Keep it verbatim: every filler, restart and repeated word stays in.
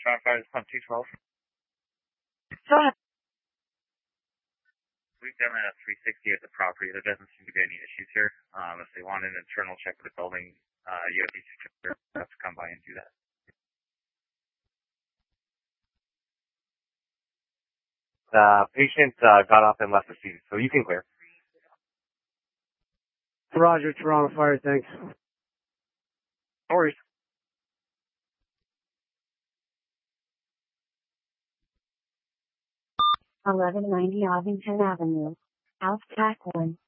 Sean five is pump two twelve. Go ahead. We've done a three sixty at the property. There doesn't seem to be any issues here. Um, if they want an internal check of the building, uh, you have to have to come by and do that. The patient uh, got up and left the scene, so you can clear. Roger, Toronto Fire, thanks. No worries. eleven ninety Ovington Avenue, South Tack one.